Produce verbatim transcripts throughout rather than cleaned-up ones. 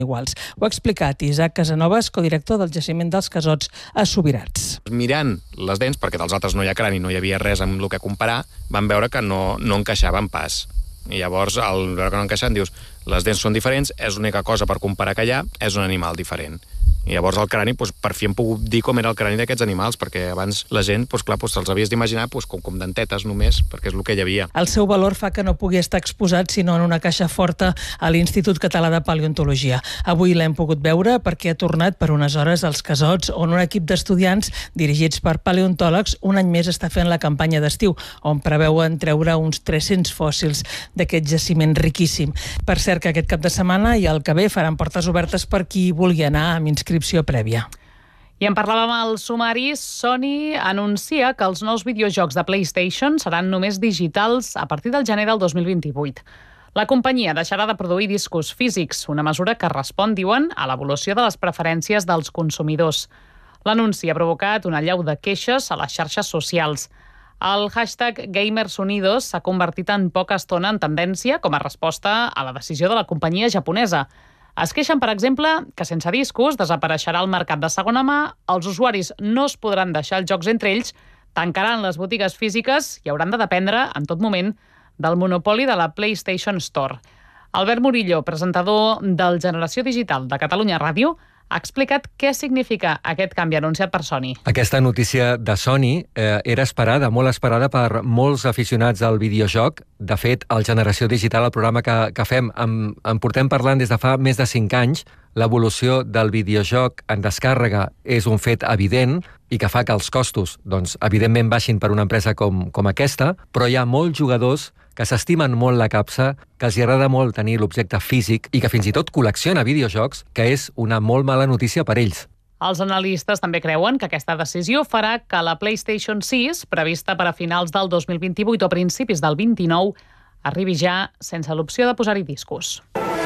iguals. Ho ha explicat Isaac Casanovas, codirector del jaciment dels Casots a Subirats. Mirant les dents, perquè dels altres no hi ha crani, no hi havia res amb el que comparar, van veure que no, no encaixaven pas. I llavors, al veure que no encaixen, dius, les dents són diferents, és l'única cosa per comparar que hi ha, és un animal diferent. I llavors el crani, doncs, per fi hem pogut dir com era el crani d'aquests animals, perquè abans la gent, doncs, clar, doncs, se'ls havies d'imaginar doncs, com, com dentetes només, perquè és el que hi havia. El seu valor fa que no pugui estar exposat sinó en una caixa forta a l'Institut Català de Paleontologia. Avui l'hem pogut veure perquè ha tornat per unes hores als Casots, on un equip d'estudiants dirigits per paleontòlegs un any més està fent la campanya d'estiu, on preveuen treure uns tres-cents fòssils d'aquest jaciment riquíssim. Per cert, que aquest cap de setmana i el que ve faran portes obertes per qui vulgui anar amb inscripció prèvia. I en parlàvem al sumari. Sony anuncia que els nous videojocs de PlayStation seran només digitals a partir del gener del dos mil vint-i-vuit. La companyia deixarà de produir discos físics, una mesura que respon, diuen, a l'evolució de les preferències dels consumidors. L'anunci ha provocat una allau de queixes a les xarxes socials. El hashtag Gamers Unidos s'ha convertit en poca estona en tendència com a resposta a la decisió de la companyia japonesa. Es queixen, per exemple, que sense discos desapareixerà el mercat de segona mà, els usuaris no es podran deixar els jocs entre ells, tancaran les botigues físiques i hauran de dependre, en tot moment, del monopoli de la PlayStation Store. Albert Murillo, presentador del Generació Digital de Catalunya Ràdio, ha explicat què significa aquest canvi anunciat per Sony. Aquesta notícia de Sony eh, era esperada, molt esperada per molts aficionats al videojoc. De fet, al Generació Digital, el programa que, que fem, en, en portem parlant des de fa més de cinc anys. L'evolució del videojoc en descàrrega és un fet evident i que fa que els costos, doncs, evidentment, baixin per una empresa com, com aquesta, però hi ha molts jugadors que s'estimen molt la capsa, que els agrada molt tenir l'objecte físic i que fins i tot col·lecciona videojocs, que és una molt mala notícia per ells. Els analistes també creuen que aquesta decisió farà que la PlayStation sis, prevista per a finals del dos mil vint-i-vuit o principis del vint-i-nou, arribi ja sense l'opció de posar-hi discos.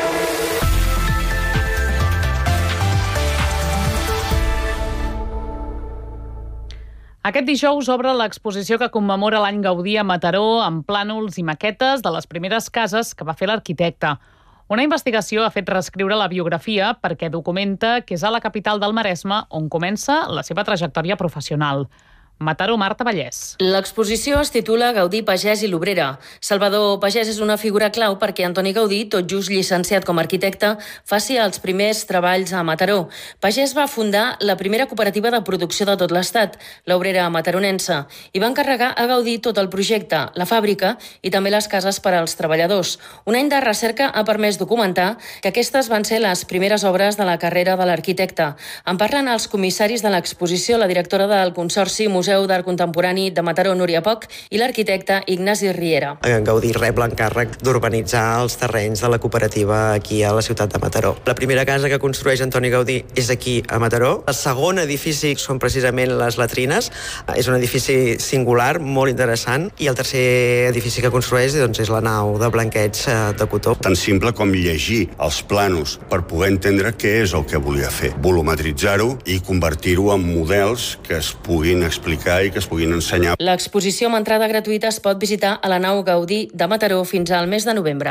Aquest dijous obre l'exposició que commemora l'any Gaudí a Mataró amb plànols i maquetes de les primeres cases que va fer l'arquitecte. Una investigació ha fet reescriure la biografia perquè documenta que és a la capital del Maresme on comença la seva trajectòria professional. Mataró, Marta Vallès. L'exposició es titula Gaudí, Pagès i l'Obrera. Salvador Pagès és una figura clau perquè Antoni Gaudí, tot just llicenciat com a arquitecte, faci els primers treballs a Mataró. Pagès va fundar la primera cooperativa de producció de tot l'Estat, l'Obrera Mataronense, i va encarregar a Gaudí tot el projecte, la fàbrica i també les cases per als treballadors. Un any de recerca ha permès documentar que aquestes van ser les primeres obres de la carrera de l'arquitecte. En parlen els comissaris de l'exposició, la directora del Consorci Museu d'Art Contemporani de Mataró, Núria Poch, i l'arquitecte Ignasi Riera. Gaudí rep l'encàrrec d'urbanitzar els terrenys de la cooperativa aquí a la ciutat de Mataró. La primera casa que construeix Antoni Gaudí és aquí a Mataró. El segon edifici són precisament les latrines. És un edifici singular, molt interessant, i el tercer edifici que construeix doncs, és la nau de blanquets de cotó. Tan simple com llegir els planos per poder entendre què és el que volia fer, volumetritzar-ho i convertir-ho en models que es puguin explicar i que es puguin ensenyar. L'exposició amb entrada gratuïta es pot visitar a la nau Gaudí de Mataró fins al mes de novembre.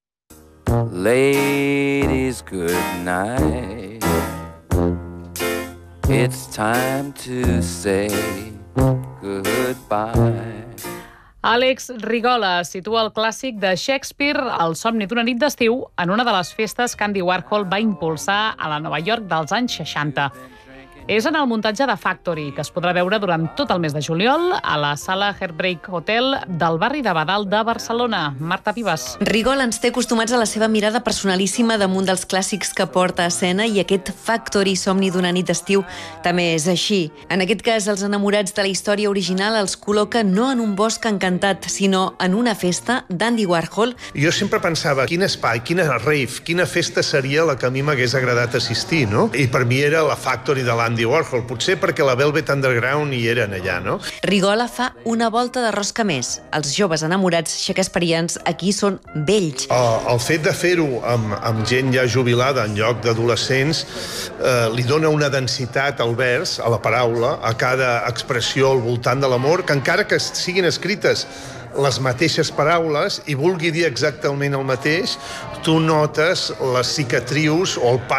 Ladies, good night. It's time to say goodbye. Àlex Rigola situa el clàssic de Shakespeare, El somni d'una nit d'estiu, en una de les festes que Andy Warhol va impulsar a la Nova York dels anys seixanta. És en el muntatge de Factory, que es podrà veure durant tot el mes de juliol a la sala Heartbreak Hotel del barri de Badal de Barcelona. Marta Vives. Rigol ens té acostumats a la seva mirada personalíssima damunt dels clàssics que porta a escena i aquest Factory, somni d'una nit d'estiu, també és així. En aquest cas, els enamorats de la història original els col·loca no en un bosc encantat, sinó en una festa d'Andy Warhol. Jo sempre pensava, quin espai, quina rave, quina festa seria la que a mi m'hagués agradat assistir, no? I per mi era la Factory de l'Andy Warhol, potser perquè la Velvet Underground hi eren allà, no? Rigola fa una volta de rosca més. Els joves enamorats shakespearians aquí són vells. Uh, el fet de fer-ho amb, amb gent ja jubilada en lloc d'adolescents uh, li dona una densitat al vers, a la paraula, a cada expressió al voltant de l'amor, que encara que siguin escrites les mateixes paraules i vulgui dir exactament el mateix, tu notes les cicatrius o el